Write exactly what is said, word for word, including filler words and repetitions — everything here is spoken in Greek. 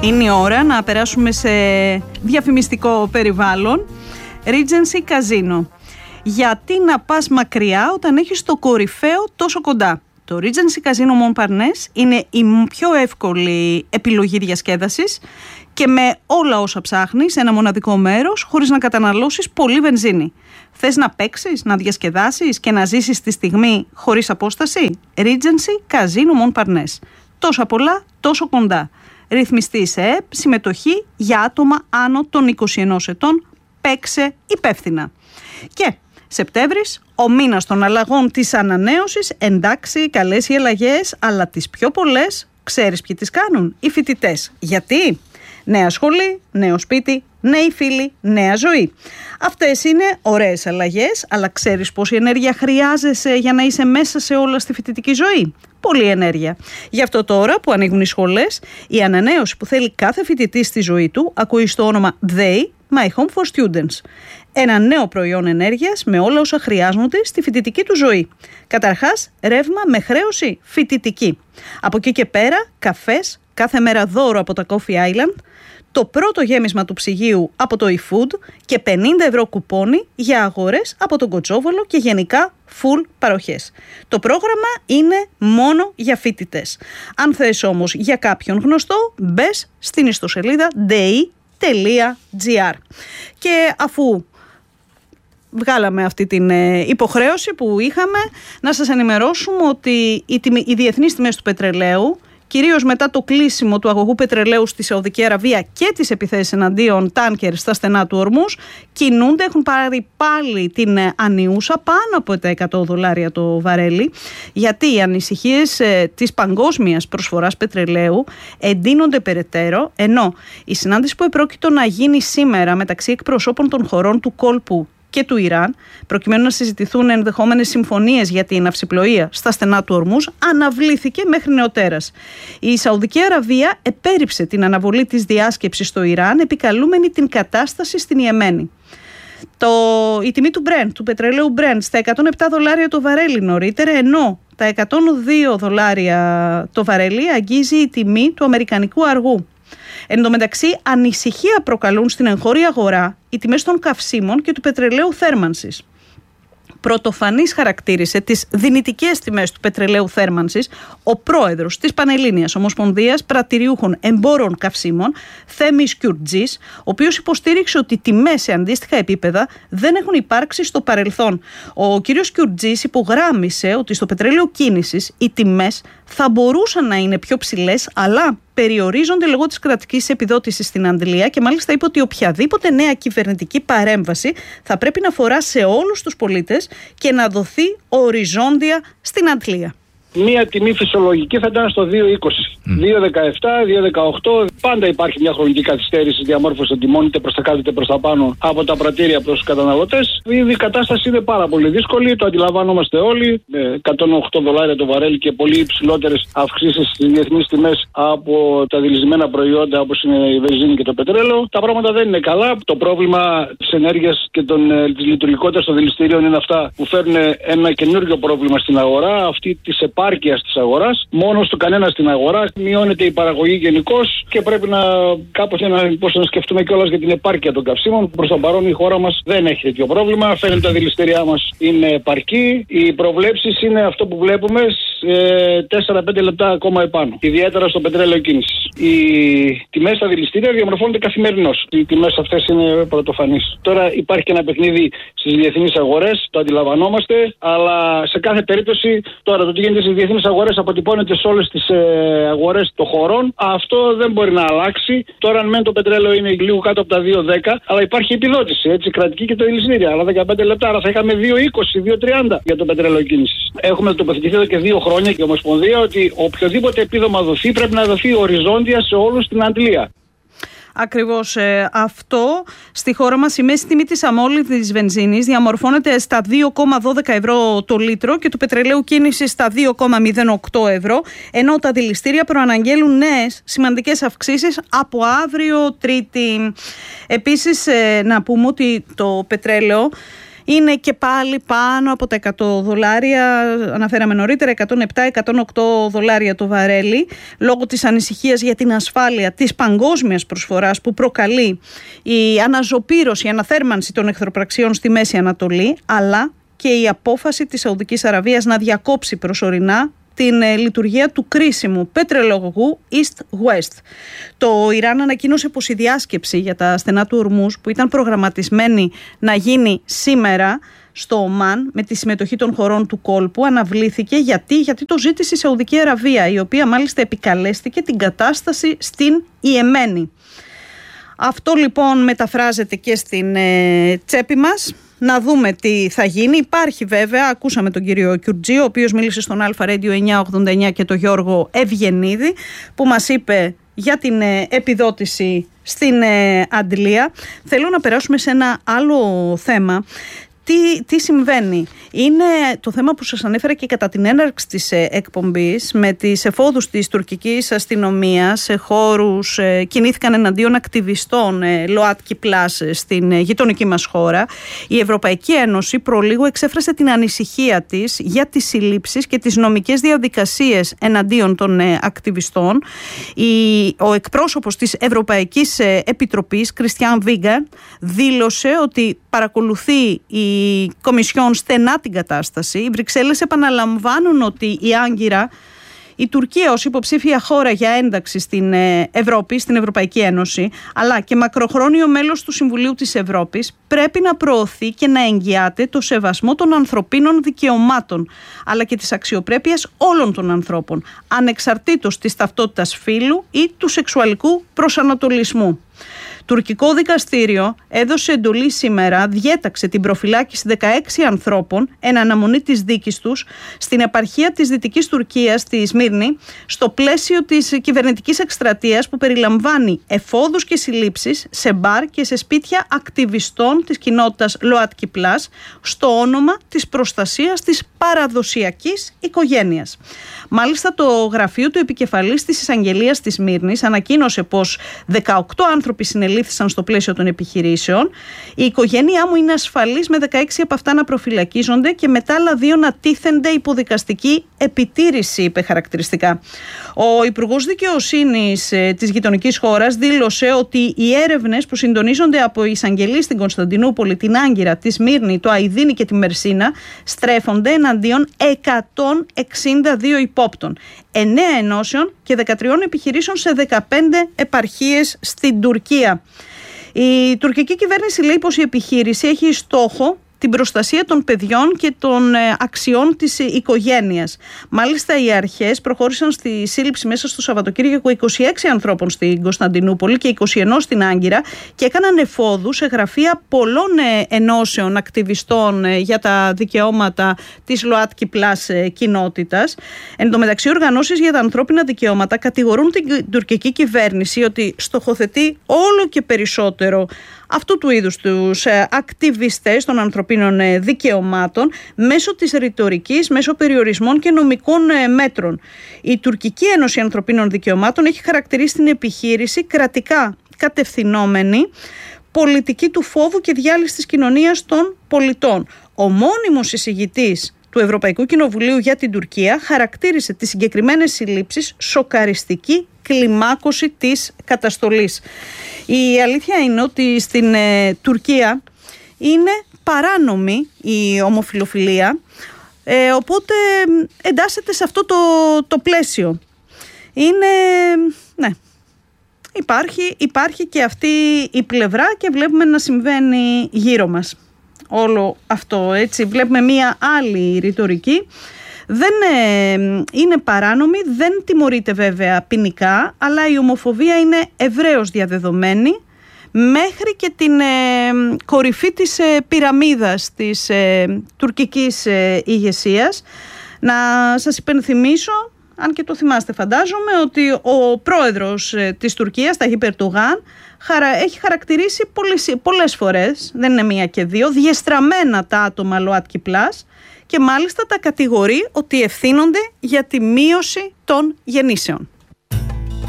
Είναι η ώρα να περάσουμε σε διαφημιστικό περιβάλλον. Regency Casino. Γιατί να πας μακριά όταν έχεις το κορυφαίο τόσο κοντά? Το Regency Casino Montparnasse είναι η πιο εύκολη επιλογή διασκέδασης και με όλα όσα ψάχνεις σε ένα μοναδικό μέρος, χωρίς να καταναλώσεις πολύ βενζίνη. Θες να παίξεις, να διασκεδάσεις και να ζήσεις τη στιγμή χωρίς απόσταση? Regency Casino Montparnasse. Τόσα πολλά, τόσο κοντά. Ρυθμιστή σε ΕΕΠ, συμμετοχή για άτομα άνω των είκοσι ενός ετών. Παίξε υπεύθυνα. Και Σεπτέμβρης, ο μήνας των αλλαγών της ανανέωσης. Εντάξει, καλές οι αλλαγές, αλλά τις πιο πολλές ξέρεις ποιοι τις κάνουν? Οι φοιτητές. Γιατί? Νέα σχολή, νέο σπίτι, νέοι φίλοι, νέα ζωή. Αυτές είναι ωραίες αλλαγές, αλλά ξέρεις πόση ενέργεια χρειάζεσαι για να είσαι μέσα σε όλα στη φοιτητική ζωή? Πολλή ενέργεια. Γι' αυτό τώρα που ανοίγουν οι σχολές, η ανανέωση που θέλει κάθε φοιτητή στη ζωή του ακούει στο όνομα They, My Home for Students. Ένα νέο προϊόν ενέργειας με όλα όσα χρειάζονται στη φοιτητική του ζωή. Καταρχάς, ρεύμα με χρέωση φοιτητική. Από εκεί και πέρα, καφές, κάθε μέρα δώρο από τα Coffee Island, το πρώτο γέμισμα του ψυγείου από το eFood και πενήντα ευρώ κουπόνι για αγορές από τον Κοτσόβολο και γενικά full παροχές. Το πρόγραμμα είναι μόνο για φοιτητές. Αν θες όμως για κάποιον γνωστό, μπες στην ιστοσελίδα ντέι τελεία τζι άρ. Και αφού βγάλαμε αυτή την υποχρέωση που είχαμε, να σας ενημερώσουμε ότι οι, τιμ, οι διεθνείς τιμές του πετρελαίου, κυρίως μετά το κλείσιμο του αγωγού πετρελαίου στη Σαουδική Αραβία και τις επιθέσεις εναντίον τάνκερ στα στενά του Ορμούς, κινούνται, έχουν πάρει πάλι την ανιούσα πάνω από τα εκατό δολάρια το βαρέλι, γιατί οι ανησυχίες ε, της παγκόσμιας προσφοράς πετρελαίου εντείνονται περαιτέρω, ενώ η συνάντηση που επρόκειτο να γίνει σήμερα μεταξύ εκπροσώπων των χωρών του κόλπου και του Ιράν, προκειμένου να συζητηθούν ενδεχόμενες συμφωνίες για την ναυσιπλοεία στα στενά του Ορμούς, αναβλήθηκε μέχρι νεοτέρας. Η Σαουδική Αραβία επέρριψε την αναβολή της διάσκεψης στο Ιράν, επικαλούμενη την κατάσταση στην Ιεμένη. Το, η τιμή του Brent, του πετρελαίου Brent, στα εκατόν επτά δολάρια το βαρέλι νωρίτερα, ενώ τα εκατόν δύο δολάρια το βαρέλι αγγίζει η τιμή του αμερικανικού αργού. Εν τω μεταξύ, ανησυχία προκαλούν στην εγχώρια αγορά οι τιμές των καυσίμων και του πετρελαίου θέρμανσης. Πρωτοφανής χαρακτήρισε τις δυνητικές τιμές του πετρελαίου θέρμανσης ο πρόεδρος της Πανελλήνιας Ομοσπονδίας Πρατηριούχων Εμπόρων Καυσίμων, Θέμης Κιουρτζής, ο οποίος υποστήριξε ότι τιμές σε αντίστοιχα επίπεδα δεν έχουν υπάρξει στο παρελθόν. Ο κ. Κιουρτζής υπογράμμισε ότι στο πετρέλαιο κίνησης οι τιμές θα μπορούσαν να είναι πιο ψηλές, αλλά περιορίζονται λόγω της κρατικής επιδότησης στην Αντλία, και μάλιστα είπε ότι οποιαδήποτε νέα κυβερνητική παρέμβαση θα πρέπει να αφορά σε όλους τους πολίτες και να δοθεί οριζόντια στην Αντλία. Μία τιμή φυσιολογική θα ήταν στο δύο είκοσι. Mm. δύο δεκαεπτά, δύο δεκαοκτώ. Πάντα υπάρχει μια χρονική καθυστέρηση διαμόρφωση των τιμών, είτε προς τα κάτω είτε προς τα πάνω, από τα πρατήρια προς τους καταναλωτές. Ήδη η κατάσταση είναι πάρα πολύ δύσκολη, το αντιλαμβάνομαστε όλοι. εκατόν οκτώ δολάρια το βαρέλι και πολύ υψηλότερες αυξήσεις στις διεθνείς τιμές από τα δηλισμένα προϊόντα όπως είναι η βενζίνη και το πετρέλαιο. Τα πράγματα δεν είναι καλά. Το πρόβλημα της ενέργειας και της λειτουργικότητας των δηληστηρίων είναι αυτά που φέρνουν ένα καινούριο πρόβλημα στην αγορά, αυτή της επάρκειας της αγοράς. Μόνος του κανένα στην αγορά. Μειώνεται η παραγωγή γενικώς και πρέπει να κάπως να, να σκεφτούμε κιόλας για την επάρκεια των καυσίμων. Προς το παρόν η χώρα μας δεν έχει τέτοιο πρόβλημα. Φαίνεται τα δηληστήριά μας είναι επαρκή. Οι προβλέψεις είναι αυτό που βλέπουμε σε τέσσερα πέντε λεπτά ακόμα επάνω. Ιδιαίτερα στο πετρέλαιο κίνησης. Οι τιμές στα δηληστήρια διαμορφώνονται καθημερινώς. Οι τιμές αυτές είναι πρωτοφανείς. Τώρα υπάρχει και ένα παιχνίδι στις διεθνείς αγορές, το αντιλαμβανόμαστε, αλλά σε κάθε περίπτωση τώρα το τι γίνεται στις διεθνείς αγορές αποτυπώνεται σε όλες τις ε, αγορές των χωρών. Αυτό δεν μπορεί να αλλάξει. Τώρα, αν μεν το πετρέλαιο είναι λίγο κάτω από τα δύο δέκα, αλλά υπάρχει επιδότηση, έτσι, κρατική και το δηληστήρια. Αλλά δεκαπέντε λεπτά, άρα θα είχαμε δύο είκοσι, δύο τριάντα για το πετρέλαιο κίνησης. Έχουμε τοποθετηθεί εδώ και δύο χρόνια και η Ομοσπονδία ότι οποιοδήποτε επίδομα δοθεί πρέπει να δοθεί οριζόντια σε όλους στην Αντλία. Ακριβώς ε, αυτό. Στη χώρα μας η μέση τιμή της αμόλυδης βενζίνης διαμορφώνεται στα δύο κόμμα δώδεκα ευρώ το λίτρο και του πετρελαίου κίνησης στα δύο κόμμα μηδέν οκτώ ευρώ, ενώ τα δηληστήρια προαναγγέλουν νέες σημαντικές αυξήσεις από αύριο Τρίτη. Επίσης, ε, να πούμε ότι το πετρέλαιο είναι και πάλι πάνω από τα εκατό δολάρια, αναφέραμε νωρίτερα, εκατόν επτά με εκατόν οκτώ δολάρια το βαρέλι, λόγω της ανησυχίας για την ασφάλεια της παγκόσμιας προσφοράς που προκαλεί η αναζωπήρωση, η αναθέρμανση των εχθροπραξιών στη Μέση Ανατολή, αλλά και η απόφαση της Σαουδικής Αραβίας να διακόψει προσωρινά την ε, λειτουργία του κρίσιμου πετρελογωγού East-West. Το Ιράν ανακοίνωσε πως η διάσκεψη για τα στενά του Ορμούζ, που ήταν προγραμματισμένη να γίνει σήμερα στο Ομάν με τη συμμετοχή των χωρών του κόλπου, αναβλήθηκε. Γιατί, γιατί το ζήτησε η Σαουδική Αραβία, η οποία μάλιστα επικαλέστηκε την κατάσταση στην Ιεμένη. Αυτό λοιπόν μεταφράζεται και στην ε, τσέπη μας. Να δούμε τι θα γίνει. Υπάρχει βέβαια, ακούσαμε τον κύριο Κιουρτζή, ο οποίος μίλησε στον Αλφα Radio εννιακόσια ογδόντα εννιά, και τον Γιώργο Ευγενίδη, που μας είπε για την ε, επιδότηση στην ε, Αντλία. Θέλω να περάσουμε σε ένα άλλο θέμα. Τι, τι συμβαίνει? Είναι το θέμα που σας ανέφερα και κατά την έναρξη της ε, εκπομπής, με τις εφόδους της τουρκικής αστυνομίας σε χώρους ε, κινήθηκαν εναντίον ακτιβιστών ε, ΛΟΑΤΚΙ Πλάς ε, στην ε, γειτονική μας χώρα. Η Ευρωπαϊκή Ένωση προλίγο εξέφρασε την ανησυχία της για τις συλλήψεις και τις νομικές διαδικασίες εναντίον των ε, ακτιβιστών. Η, ο εκπρόσωπος της Ευρωπαϊκής ε, Επιτροπής, Κριστιάν Βίγκαν, δήλωσε ότι παρακολουθεί η η Κομισιόν στενά την κατάσταση. Οι Βρυξέλλες επαναλαμβάνουν ότι η Άγκυρα, η Τουρκία ως υποψήφια χώρα για ένταξη στην Ευρώπη, στην Ευρωπαϊκή Ένωση, αλλά και μακροχρόνιο μέλος του Συμβουλίου της Ευρώπης, πρέπει να προωθεί και να εγγυάται το σεβασμό των ανθρωπίνων δικαιωμάτων, αλλά και της αξιοπρέπειας όλων των ανθρώπων, ανεξαρτήτως της ταυτότητας φύλου ή του σεξουαλικού προσανατολισμού. Τουρκικό δικαστήριο έδωσε εντολή σήμερα, διέταξε την προφυλάκηση δεκαέξι ανθρώπων εν αναμονή της δίκης τους στην επαρχία της Δυτικής Τουρκίας, στη Σμύρνη, στο πλαίσιο της κυβερνητικής εκστρατείας που περιλαμβάνει εφόδους και συλλήψεις σε μπαρ και σε σπίτια ακτιβιστών της κοινότητας ΛΟΑΤΚΙ Πλάς, στο όνομα της προστασίας της παραδοσιακής οικογένειας. Μάλιστα, το γραφείο του επικεφαλής της εισαγγελίας της Σμύρνης ανακοίνωσε πως δεκαοκτώ άνθρωποι συνελήφθησαν στο πλαίσιο των επιχειρήσεων. Η οικογένειά μου είναι ασφαλής, με δεκαέξι από αυτά να προφυλακίζονται και μετά άλλα δύο να τίθενται υποδικαστική επιτήρηση, είπε χαρακτηριστικά. Ο Υπουργός Δικαιοσύνης ε, της γειτονικής χώρας δήλωσε ότι οι έρευνες που συντονίζονται από εισαγγελείς στην Κωνσταντινούπολη, την Άγκυρα, τη Σμύρνη, το Αϊδίνη και τη Μερσίνα στρέφονται εναντίον εκατόν εξήντα δύο υπόπτων, εννέα ενώσεων και δεκατρία επιχειρήσεων σε δεκαπέντε επαρχίες στην Τουρκία. Η τουρκική κυβέρνηση λέει πως η επιχείρηση έχει στόχο την προστασία των παιδιών και των αξιών της οικογένειας. Μάλιστα, οι αρχές προχώρησαν στη σύλληψη μέσα στο Σαββατοκύριακο είκοσι έξι ανθρώπων στην Κωνσταντινούπολη και είκοσι ένα στην Άγκυρα και έκαναν εφόδους σε γραφεία πολλών ενώσεων ακτιβιστών για τα δικαιώματα της ΛΟΑΤΚΙ Πλάς κοινότητας. Εν τω μεταξύ, οργανώσεις για τα ανθρώπινα δικαιώματα κατηγορούν την τουρκική κυβέρνηση ότι στοχοθετεί όλο και περισσότερο αυτού του είδους τους ακτιβιστές των ανθρωπίνων δικαιωμάτων μέσω της ρητορικής, μέσω περιορισμών και νομικών μέτρων. Η Τουρκική Ένωση Ανθρωπίνων Δικαιωμάτων έχει χαρακτηρίσει την επιχείρηση κρατικά κατευθυνόμενη, πολιτική του φόβου και διάλυσης της κοινωνίας των πολιτών. Ο μόνιμος εισηγητής του Ευρωπαϊκού Κοινοβουλίου για την Τουρκία χαρακτήρισε τις συγκεκριμένες συλλήψεις σοκαριστική κλιμάκωση της καταστολής. Η αλήθεια είναι ότι στην ε, Τουρκία είναι παράνομη η ομοφιλοφιλία, ε, οπότε εντάσσεται σε αυτό το, το πλαίσιο. Είναι, ναι, υπάρχει, υπάρχει και αυτή η πλευρά και βλέπουμε να συμβαίνει γύρω μας όλο αυτό, έτσι. Βλέπουμε μία άλλη ρητορική. Δεν ε, είναι παράνομη, δεν τιμωρείται βέβαια ποινικά, αλλά η ομοφοβία είναι ευρέως διαδεδομένη μέχρι και την ε, κορυφή της ε, πυραμίδας της ε, τουρκικής ε, ηγεσίας. Να σας υπενθυμίσω, αν και το θυμάστε φαντάζομαι, ότι ο πρόεδρος ε, της Τουρκίας, Ταγίπ Ερντογάν, έχει χαρακτηρίσει πολλές, πολλές φορές, δεν είναι μία και δύο, διεστραμμένα τα άτομα ΛΟΑΤΚΙ Πλάς και μάλιστα τα κατηγορεί ότι ευθύνονται για τη μείωση των γεννήσεων.